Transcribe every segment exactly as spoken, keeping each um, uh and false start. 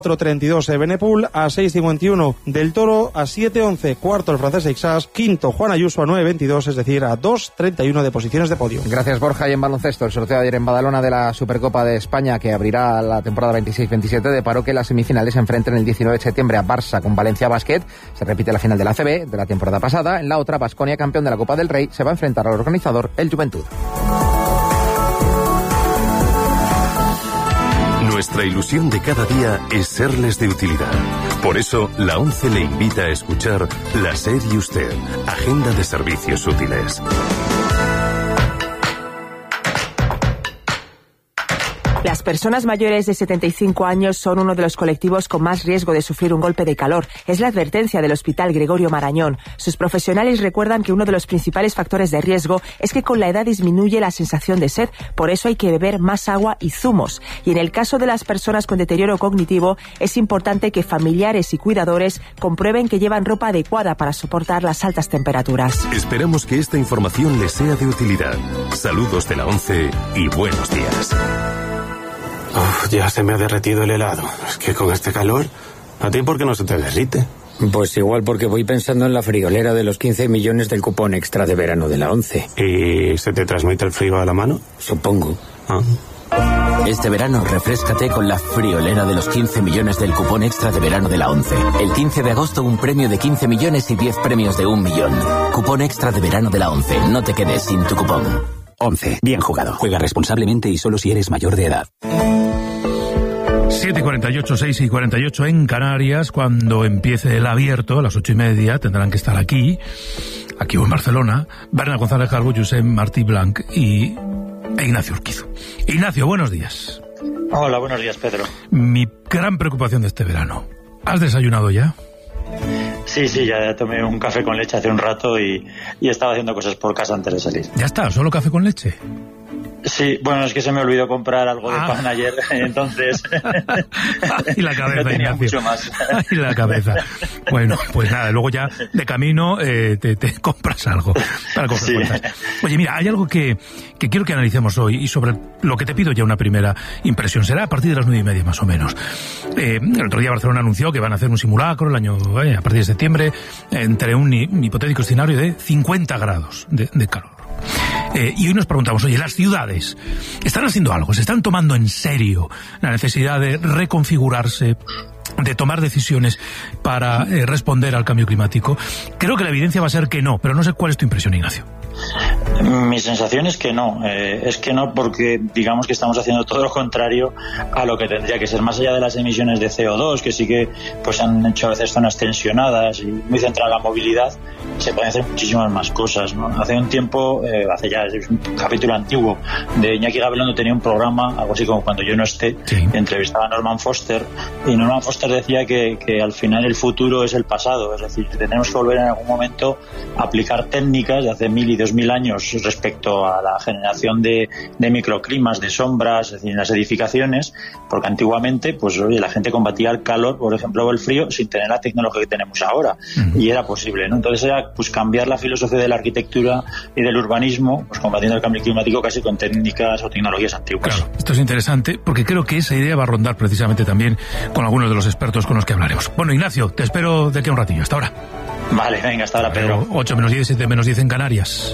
cuatro treinta y dos Evenepoel, a seis cincuenta y uno Del Toro, a siete once cuarto el francés Aixas, quinto Juan Ayuso a nueve veintidós, es decir, a dos treinta y uno de posiciones de podio. Gracias, Borja. Y en baloncesto, el sorteo de ayer en Badalona de la Supercopa de España, que abrirá la temporada veintiséis veintisiete, deparó que las semifinales se enfrenten el diecinueve de septiembre a Barça con Valencia Basket. Se repite la final de la A C B de la temporada pasada. En la otra, Baskonia, campeón de la Copa del Rey, se va a enfrentar al organizador, el Juventud. Nuestra ilusión de cada día es serles de utilidad. Por eso, la ONCE le invita a escuchar La SER y Usted, Agenda de Servicios Útiles. Las personas mayores de setenta y cinco años son uno de los colectivos con más riesgo de sufrir un golpe de calor. Es la advertencia del Hospital Gregorio Marañón. Sus profesionales recuerdan que uno de los principales factores de riesgo es que con la edad disminuye la sensación de sed. Por eso hay que beber más agua y zumos. Y en el caso de las personas con deterioro cognitivo, es importante que familiares y cuidadores comprueben que llevan ropa adecuada para soportar las altas temperaturas. Esperamos que esta información les sea de utilidad. Saludos de la ONCE y buenos días. Uf, ya se me ha derretido el helado. Es que con este calor, ¿a ti por qué no se te derrite? Pues igual porque voy pensando en la friolera de los quince millones del cupón extra de verano de la ONCE. ¿Y se te transmite el frío a la mano? Supongo. Ah. Este verano refréscate con la friolera de los quince millones del cupón extra de verano de la ONCE. El quince de agosto un premio de quince millones y diez premios de un millón. Cupón extra de verano de la ONCE. No te quedes sin tu cupón. ONCE. Bien jugado. Juega responsablemente y solo si eres mayor de edad. siete y cuarenta y ocho, seis y cuarenta y ocho en Canarias. Cuando empiece el abierto, a las ocho y media, tendrán que estar aquí, aquí o en Barcelona, Berna González Calvo, Josep Martí Blanc y e Ignacio Urquizo. Ignacio, buenos días. Hola, buenos días, Pedro. Mi gran preocupación de este verano. ¿Has desayunado ya? Sí, sí, ya tomé un café con leche hace un rato y, y estaba haciendo cosas por casa antes de salir. ¿Ya está? ¿Solo café con leche? Sí, bueno, es que se me olvidó comprar algo de ah. pan ayer, entonces... y la cabeza, no tenía Ignacio. mucho más. y la cabeza. Bueno, pues nada, luego ya de camino eh, te, te compras algo para coger Sí. fuerzas. Oye, mira, hay algo que, que quiero que analicemos hoy y sobre lo que te pido ya una primera impresión. Será a partir de las nueve y media más o menos. Eh, el otro día Barcelona anunció que van a hacer un simulacro el año eh, a partir de septiembre entre un, un hipotético escenario de cincuenta grados de, de calor. Eh, y hoy nos preguntamos, oye, ¿las ciudades están haciendo algo? ¿Se están tomando en serio la necesidad de reconfigurarse, de tomar decisiones para eh, responder al cambio climático? Creo que la evidencia va a ser que no, pero no sé cuál es tu impresión, Ignacio. Mi sensación es que no, eh, es que no porque digamos que estamos haciendo todo lo contrario a lo que tendría que ser, más allá de las emisiones de C O dos, que sí que pues han hecho a veces zonas tensionadas y muy centrada la movilidad, se pueden hacer muchísimas más cosas, ¿no? Hace un tiempo, eh, hace ya es un capítulo antiguo de Iñaki Gabilondo, tenía un programa, algo así como Cuando yo no esté, sí. entrevistaba a Norman Foster y Norman Foster decía que, que al final el futuro es el pasado, es decir, tenemos que volver en algún momento a aplicar técnicas de hace mil y dos mil años respecto a la generación de, de microclimas, de sombras, es decir, en las edificaciones, porque antiguamente, pues oye, la gente combatía el calor, por ejemplo, o el frío, sin tener la tecnología que tenemos ahora, uh-huh. y era posible, ¿no? Entonces era pues cambiar la filosofía de la arquitectura y del urbanismo, pues combatiendo el cambio climático casi con técnicas o tecnologías antiguas. Claro, esto es interesante, porque creo que esa idea va a rondar precisamente también con algunos de los expertos con los que hablaremos. Bueno, Ignacio, te espero de aquí a un ratillo, hasta ahora. Vale, venga, hasta ahora, Pedro. ocho menos diez, siete menos diez en Canarias.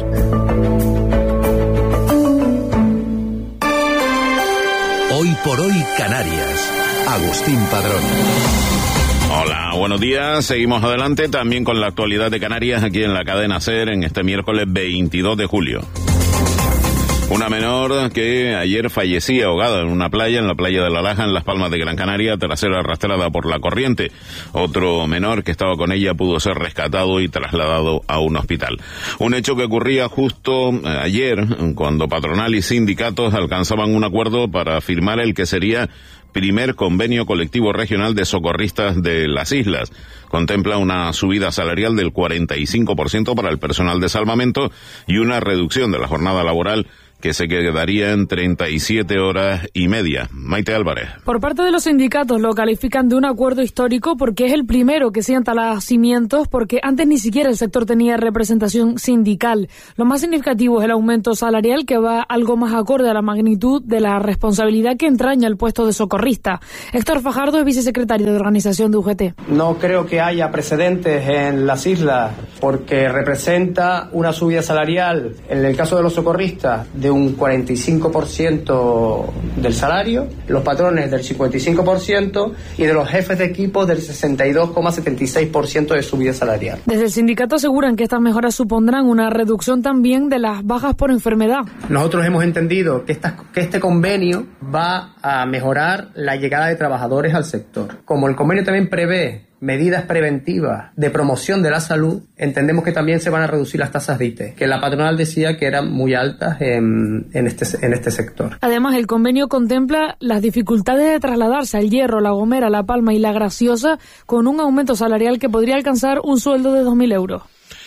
Hoy por hoy Canarias. Agustín Padrón. Hola, buenos días. Seguimos adelante también con la actualidad de Canarias aquí en la cadena SER en este miércoles veintidós de julio. Una menor que ayer fallecía ahogada en una playa, en la playa de La Laja, en Las Palmas de Gran Canaria, tras ser arrastrada por la corriente. Otro menor que estaba con ella pudo ser rescatado y trasladado a un hospital. Un hecho que ocurría justo ayer, cuando patronal y sindicatos alcanzaban un acuerdo para firmar el que sería primer convenio colectivo regional de socorristas de las islas. Contempla una subida salarial del cuarenta y cinco por ciento para el personal de salvamento y una reducción de la jornada laboral que se quedaría en treinta y siete horas y media. Maite Álvarez. Por parte de los sindicatos lo califican de un acuerdo histórico porque es el primero que sienta los cimientos, porque antes ni siquiera el sector tenía representación sindical. Lo más significativo es el aumento salarial, que va algo más acorde a la magnitud de la responsabilidad que entraña el puesto de socorrista. Héctor Fajardo es vicesecretario de organización de U G T. No creo que haya precedentes en las islas porque representa una subida salarial, en el caso de los socorristas, de un cuarenta y cinco por ciento del salario, los patrones del cincuenta y cinco por ciento y de los jefes de equipo del sesenta y dos coma setenta y seis por ciento de subida salarial. Desde el sindicato aseguran que estas mejoras supondrán una reducción también de las bajas por enfermedad. Nosotros hemos entendido que, esta, que este convenio va a mejorar la llegada de trabajadores al sector. Como el convenio también prevé medidas preventivas de promoción de la salud, entendemos que también se van a reducir las tasas de I T E, que la patronal decía que eran muy altas en, en, este, en este sector. Además, el convenio contempla las dificultades de trasladarse al Hierro, La Gomera, La Palma y La Graciosa, con un aumento salarial que podría alcanzar un sueldo de dos mil euros.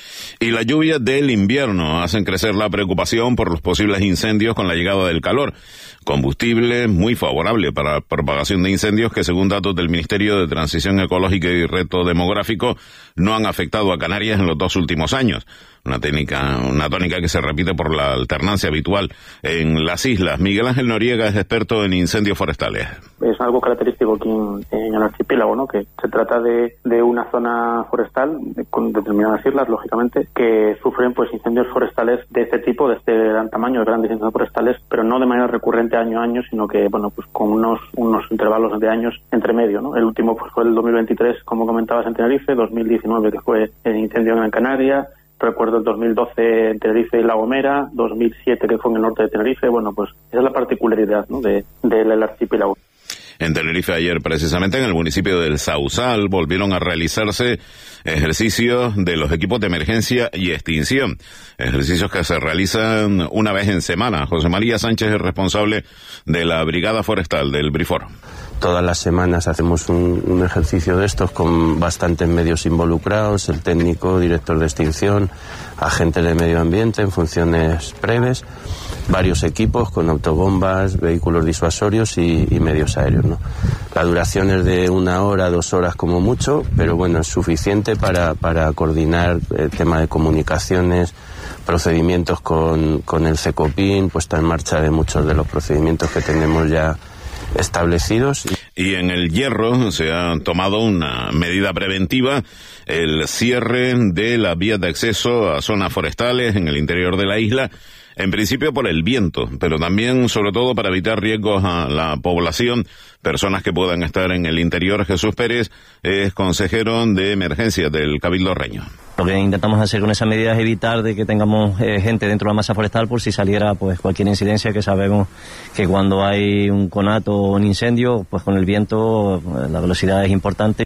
Y las lluvias del invierno hacen crecer la preocupación por los posibles incendios con la llegada del calor. Combustible muy favorable para la propagación de incendios que, según datos del Ministerio de Transición Ecológica y Reto Demográfico, no han afectado a Canarias en los dos últimos años. Una técnica, una tónica que se repite por la alternancia habitual en las islas. Miguel Ángel Noriega es experto en incendios forestales. Es algo característico aquí en, en el archipiélago, ¿no? Que se trata de, de una zona forestal con determinadas islas, lógicamente, que sufren pues incendios forestales de este tipo, de este gran tamaño, de grandes incendios forestales, pero no de manera recurrente año a año, sino que, bueno, pues con unos unos intervalos de años entre medio, ¿no? El último pues fue el dos mil veintitrés, como comentabas, en Tenerife, dos mil diecinueve, que fue el incendio en Gran Canaria. Recuerdo el dos mil doce en Tenerife y La Gomera, dos mil siete que fue en el norte de Tenerife. Bueno, pues esa es la particularidad, ¿no? de, del archipiélago. En Tenerife ayer, precisamente en el municipio del Sausal, volvieron a realizarse ejercicios de los equipos de emergencia y extinción. Ejercicios que se realizan una vez en semana. José María Sánchez es responsable de la Brigada Forestal del Brifor. Todas las semanas hacemos un, un ejercicio de estos con bastantes medios involucrados, el técnico, director de extinción, agentes de medio ambiente en funciones breves, varios equipos con autobombas, vehículos disuasorios y, y medios aéreos, ¿no? La duración es de una hora, dos horas como mucho, pero bueno, es suficiente para, para coordinar el tema de comunicaciones, procedimientos con, con el CECOPIN, puesta en marcha de muchos de los procedimientos que tenemos ya establecidos. Y en el Hierro se ha tomado una medida preventiva, el cierre de las vías de acceso a zonas forestales en el interior de la isla, en principio por el viento, pero también sobre todo para evitar riesgos a la población, personas que puedan estar en el interior. Jesús Pérez es consejero de emergencias del Cabildo Reño. Lo que intentamos hacer con esas medidas es evitar de que tengamos eh, gente dentro de la masa forestal por si saliera pues cualquier incidencia, que sabemos que cuando hay un conato o un incendio, pues con el viento la velocidad es importante.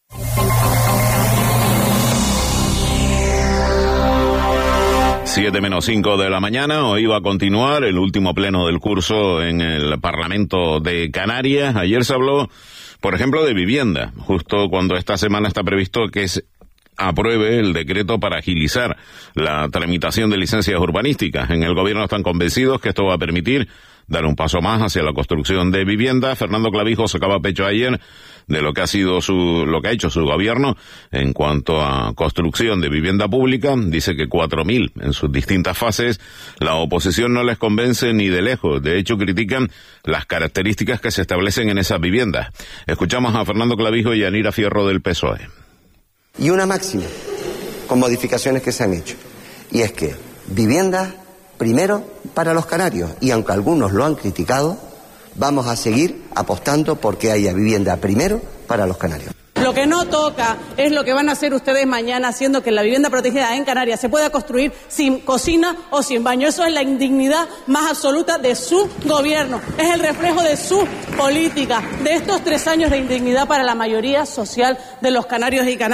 Siete menos cinco de la mañana, hoy va a continuar el último pleno del curso en el Parlamento de Canarias. Ayer se habló, por ejemplo, de vivienda, justo cuando esta semana está previsto que se apruebe el decreto para agilizar la tramitación de licencias urbanísticas. En el gobierno están convencidos que esto va a permitir dar un paso más hacia la construcción de vivienda. Fernando Clavijo sacaba pecho ayer de lo que ha sido su, lo que ha hecho su gobierno en cuanto a construcción de vivienda pública. Dice que cuatro mil en sus distintas fases. La oposición no les convence ni de lejos. De hecho, critican las características que se establecen en esas viviendas. Escuchamos a Fernando Clavijo y a Yanira Fierro del P S O E. Y una máxima, con modificaciones que se han hecho, y es que vivienda primero para los canarios, y aunque algunos lo han criticado, vamos a seguir apostando porque haya vivienda primero para los canarios. Lo que no toca es lo que van a hacer ustedes mañana, haciendo que la vivienda protegida en Canarias se pueda construir sin cocina o sin baño. Eso es la indignidad más absoluta de su gobierno. Es el reflejo de su política, de estos tres años de indignidad para la mayoría social de los canarios y canarias.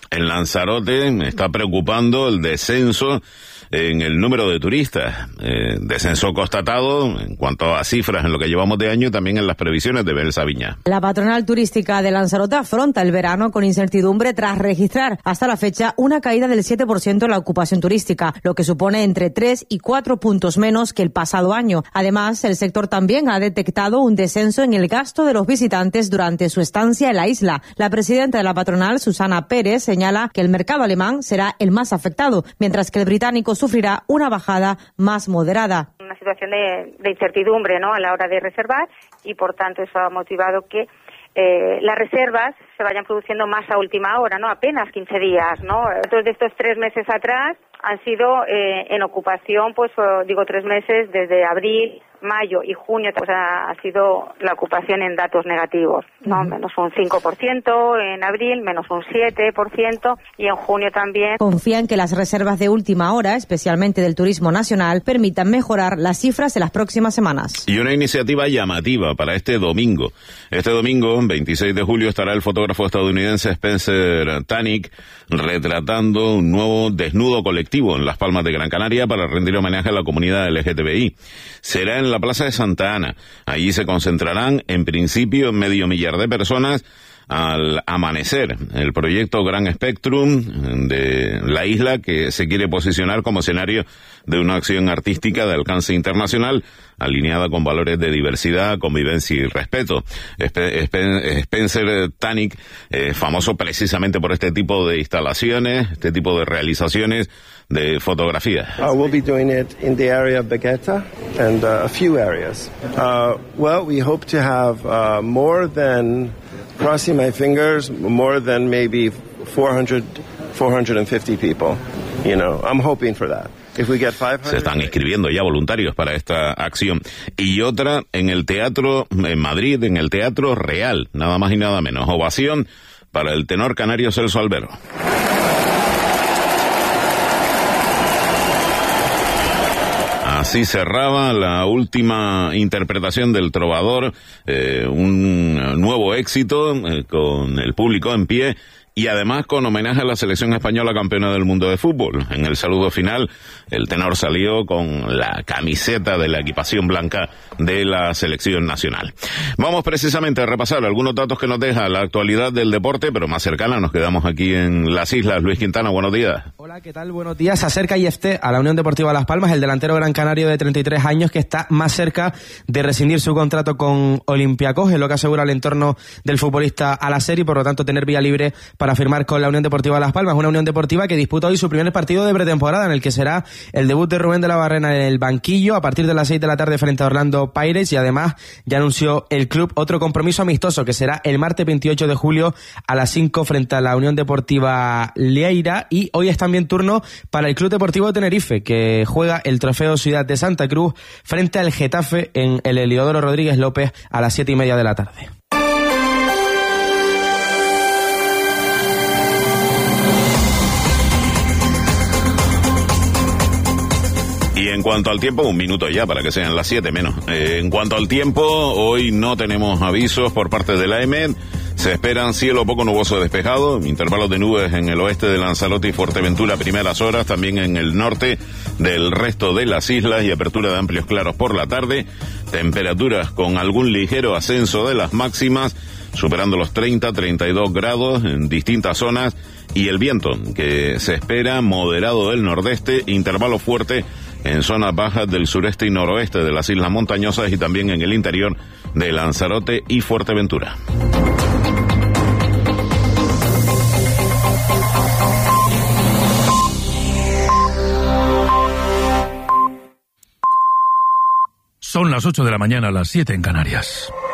En Lanzarote está preocupando el descenso en el número de turistas. Eh, descenso constatado en cuanto a cifras en lo que llevamos de año y también en las previsiones de Belsa Viña. La patronal turística de Lanzarote afronta el verano con incertidumbre tras registrar hasta la fecha una caída del siete por ciento en la ocupación turística, lo que supone entre tres y cuatro puntos menos que el pasado año. Además, el sector también ha detectado un descenso en el gasto de los visitantes durante su estancia en la isla. La presidenta de la patronal, Susana Pérez, señala que el mercado alemán será el más afectado, mientras que el británico sufrirá una bajada más moderada. Una situación de, de incertidumbre, ¿no?, a la hora de reservar, y por tanto eso ha motivado que eh, las reservas se vayan produciendo más a última hora, ¿no?, apenas quince días, ¿no? Entonces, de estos tres meses atrás han sido eh, en ocupación, pues digo tres meses desde abril, mayo y junio, pues ha, ha sido la ocupación en datos negativos, ¿no? Uh-huh. Menos un cinco por ciento en abril, menos un siete por ciento, y en junio también. Confían que las reservas de última hora, especialmente del turismo nacional, permitan mejorar las cifras en las próximas semanas. Y una iniciativa llamativa para este domingo. Este domingo, veintiséis de julio, estará el fotógrafo estadounidense Spencer Tunick retratando un nuevo desnudo colectivo en Las Palmas de Gran Canaria para rendir homenaje a la comunidad L G T B I. Será en la Plaza de Santa Ana. Allí se concentrarán, en principio, medio millar de personas al amanecer. El proyecto Gran Spectrum de la isla, que se quiere posicionar como escenario de una acción artística de alcance internacional, alineada con valores de diversidad, convivencia y respeto. Spencer Tunick, eh, famoso precisamente por este tipo de instalaciones, este tipo de realizaciones de fotografía. Uh, we'll be doing it in the area of Baguetta and uh, a few areas. Uh, well, we hope to have uh, more than, crossing my fingers, more than maybe four hundred, four hundred fifty people. You know, I'm hoping for that. Se están inscribiendo ya voluntarios para esta acción. Y otra en el teatro, en Madrid, en el Teatro Real, nada más y nada menos. Ovación para el tenor canario Celso Albero. Así cerraba la última interpretación del Trovador, eh, un nuevo éxito eh, con el público en pie y además con homenaje a la selección española campeona del mundo de fútbol. En el saludo final, el tenor salió con la camiseta de la equipación blanca de la selección nacional. Vamos precisamente a repasar algunos datos que nos deja la actualidad del deporte, pero más cercana nos quedamos aquí en las islas. Luis Quintana, buenos días. Hola, ¿qué tal? Buenos días. Se acerca I F T a la Unión Deportiva Las Palmas, el delantero gran canario de treinta y tres años que está más cerca de rescindir su contrato con Olympiacos, es lo que asegura el entorno del futbolista Al-Azher, y por lo tanto tener vía libre para firmar con la Unión Deportiva Las Palmas, una Unión Deportiva que disputa hoy su primer partido de pretemporada, en el que será el debut de Rubén de la Barrena en el banquillo a partir de las seis de la tarde frente a Orlando Pirates, y además ya anunció el club otro compromiso amistoso que será el martes veintiocho de julio a las cinco frente a la Unión Deportiva Lleida. Y hoy es también turno para el Club Deportivo de Tenerife, que juega el Trofeo Ciudad de Santa Cruz frente al Getafe en el Heliodoro Rodríguez López a las siete y media de la tarde. Y en cuanto al tiempo, un minuto ya para que sean las siete menos. Eh, en cuanto al tiempo, hoy no tenemos avisos por parte de la E M E D. Se esperan cielo poco nuboso despejado, intervalos de nubes en el oeste de Lanzarote y Fuerteventura primeras horas, también en el norte del resto de las islas, y apertura de amplios claros por la tarde. Temperaturas con algún ligero ascenso de las máximas, superando los treinta, treinta y dos grados en distintas zonas, y el viento que se espera moderado del nordeste, intervalo fuerte en zonas bajas del sureste y noroeste de las islas montañosas y también en el interior de Lanzarote y Fuerteventura. Son las ocho de la mañana, las siete en Canarias.